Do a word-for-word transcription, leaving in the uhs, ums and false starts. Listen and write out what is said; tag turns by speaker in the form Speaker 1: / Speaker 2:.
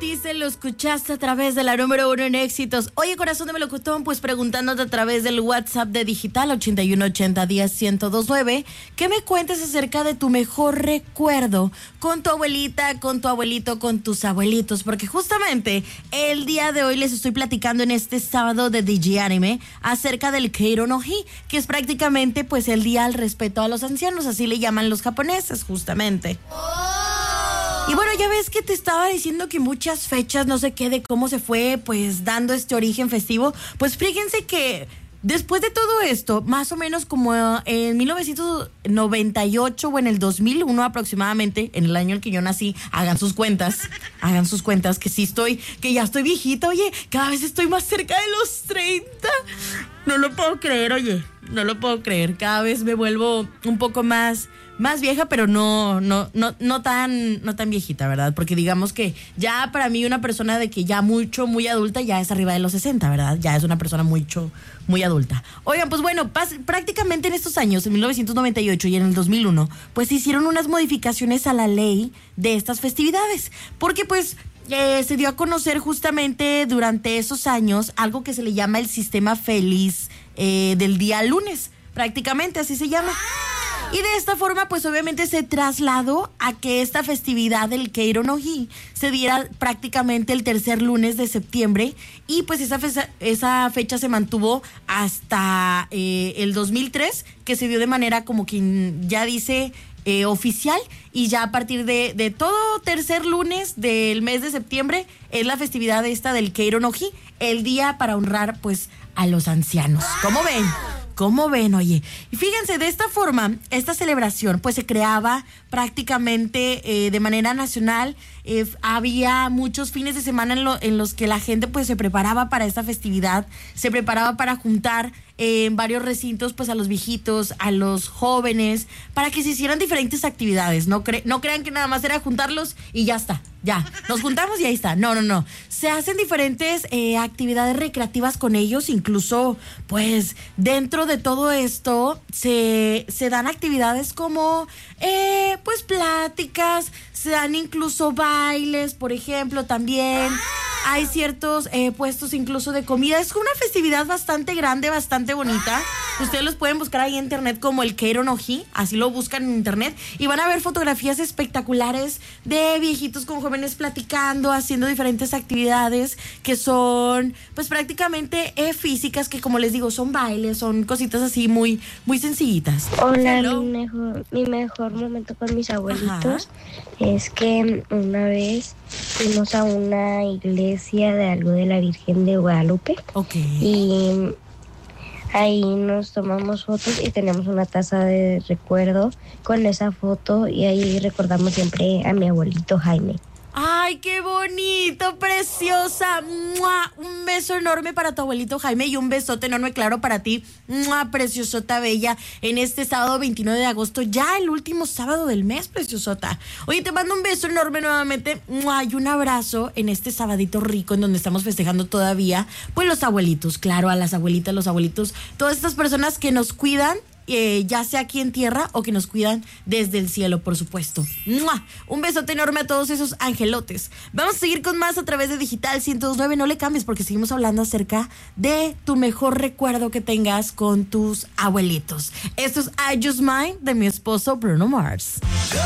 Speaker 1: Matisse, lo escuchaste a través de la número uno en éxitos. Oye, corazón de melocotón, pues preguntándote a través del WhatsApp de Digital ochenta y uno ochenta diez ciento dos nueve, que me cuentes acerca de tu mejor recuerdo con tu abuelita, con tu abuelito, con tus abuelitos, porque justamente el día de hoy les estoy platicando en este sábado de D J Anime acerca del Keiro no Hi, que es prácticamente pues el día al respeto a los ancianos, así le llaman los japoneses justamente. Y bueno, ya ves que te estaba diciendo que muchas fechas, no sé qué, de cómo se fue pues dando este origen festivo. Pues fíjense que después de todo esto, más o menos como en mil novecientos noventa y ocho o en el dos mil uno aproximadamente, en el año en el que yo nací, hagan sus cuentas, hagan sus cuentas que sí estoy, que ya estoy viejita, oye, cada vez estoy más cerca de los treinta. No lo puedo creer, oye, no lo puedo creer, cada vez me vuelvo un poco más... más vieja, pero no, no, no, no tan, no tan viejita, ¿verdad? Porque digamos que ya para mí una persona de que ya mucho, muy adulta, ya es arriba de los sesenta, ¿verdad? Ya es una persona mucho, muy adulta. Oigan, pues bueno, pas- prácticamente en estos años, en mil novecientos noventa y ocho y en el dos mil uno, pues se hicieron unas modificaciones a la ley de estas festividades. Porque pues eh, se dio a conocer justamente durante esos años algo que se le llama el sistema feliz eh, del día lunes. Prácticamente así se llama. Y de esta forma, pues obviamente se trasladó a que esta festividad del Keiro no Hi se diera prácticamente el tercer lunes de septiembre. Y pues esa fecha, esa fecha se mantuvo hasta eh, el dos mil tres, que se dio de manera como quien ya dice eh, oficial. Y ya a partir de, de todo tercer lunes del mes de septiembre es la festividad esta del Keiro no Hi, el día para honrar pues a los ancianos. ¿Cómo ven? ¿Cómo ven? Oye, y fíjense, de esta forma, esta celebración pues se creaba prácticamente eh, de manera nacional. Eh, había muchos fines de semana en, lo, en los que la gente pues se preparaba para esta festividad, se preparaba para juntar eh, en varios recintos pues a los viejitos, a los jóvenes, para que se hicieran diferentes actividades. No, cre- no crean que nada más era juntarlos y ya está, ya, nos juntamos y ahí está. No, no, no. Se hacen diferentes eh, actividades recreativas con ellos, incluso pues dentro de todo esto se, se dan actividades como eh, pues pláticas, se dan incluso bailes, por ejemplo, también hay ciertos eh, puestos incluso de comida. Es una festividad bastante grande, bastante bonita. Ustedes los pueden buscar ahí en internet como el Keiro no Hi, así lo buscan en internet y van a ver fotografías espectaculares de viejitos con jóvenes platicando, haciendo diferentes actividades que son pues prácticamente eh, físicas, que como les digo son bailes, son cositas así muy, muy sencillitas.
Speaker 2: Hola, mi mejor, mi mejor momento con mis abuelitos Ajá. es que una vez fuimos a una iglesia de algo de la Virgen de Guadalupe.
Speaker 1: Ok.
Speaker 2: Y ahí nos tomamos fotos y tenemos una taza de recuerdo con esa foto y ahí recordamos siempre a mi abuelito Jaime.
Speaker 1: ¡Ay, qué bonito, preciosa! ¡Mua! Un beso enorme para tu abuelito Jaime y un besote enorme, claro, para ti. ¡Mua! Preciosota bella. En este sábado veintinueve de agosto, ya el último sábado del mes, preciosota. Oye, te mando un beso enorme nuevamente. ¡Mua! Y un abrazo en este sabadito rico en donde estamos festejando todavía, pues los abuelitos, claro, a las abuelitas, los abuelitos, todas estas personas que nos cuidan. Eh, ya sea aquí en tierra o que nos cuidan desde el cielo, por supuesto. ¡Mua! Un besote enorme a todos esos angelotes. Vamos a seguir con más a través de Digital ciento dos nueve. No le cambies porque seguimos hablando acerca de tu mejor recuerdo que tengas con tus abuelitos. Esto es I Just Mine de mi esposo Bruno Mars.